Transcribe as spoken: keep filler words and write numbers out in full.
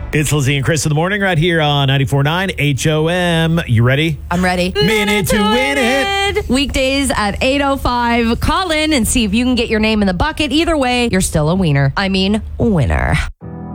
It's Lizzie and Chris in the morning right here on ninety-four point nine H O M. You ready? I'm ready. Minute to win it. Weekdays at eight oh five. Call in and see if you can get your name in the bucket. Either way, you're still a wiener. I mean, winner.